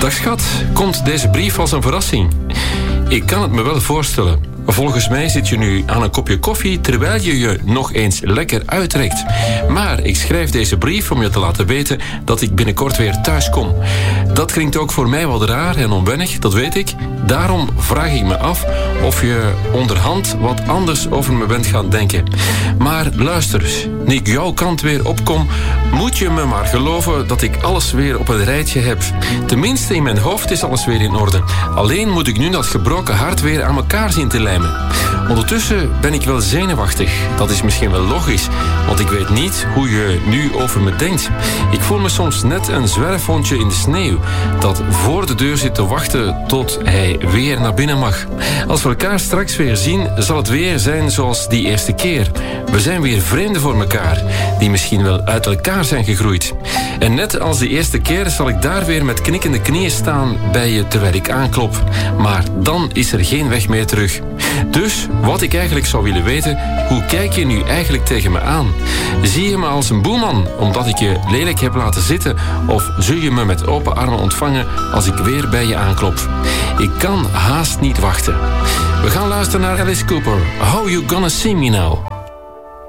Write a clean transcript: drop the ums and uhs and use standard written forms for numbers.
Dag schat, komt deze brief als een verrassing? Ik kan het me wel voorstellen. Volgens mij zit je nu aan een kopje koffie terwijl je je nog eens lekker uitrekt. Maar ik schrijf deze brief om je te laten weten dat ik binnenkort weer thuis kom. Dat klinkt ook voor mij wat raar en onwennig, dat weet ik. Daarom vraag ik me af of je onderhand wat anders over me bent gaan denken. Maar luister eens, nu ik jouw kant weer opkom, moet je me maar geloven dat ik alles weer op een rijtje heb. Tenminste, in mijn hoofd is alles weer in orde. Alleen moet ik nu dat gebroken hart weer aan elkaar zien te lijmen. Ondertussen ben ik wel zenuwachtig. Dat is misschien wel logisch, want ik weet niet hoe je nu over me denkt. Ik voel me soms net een zwerfhondje in de sneeuw dat voor de deur zit te wachten tot hij weer naar binnen mag. Als we elkaar straks weer zien, zal het weer zijn zoals die eerste keer. We zijn weer vreemden voor elkaar, die misschien wel uit elkaar zijn gegroeid. En net als die eerste keer zal ik daar weer met knikkende knieën staan bij je terwijl ik aanklop. Maar dan is er geen weg meer terug. Dus wat ik eigenlijk zou willen weten, hoe kijk je nu eigenlijk tegen me aan? Zie je me als een boeman omdat ik je lelijk heb laten zitten, of zul je me met open armen ontvangen als ik weer bij je aanklop? Ik kan haast niet wachten. We gaan luisteren naar Alice Cooper. How You Gonna See Me Now?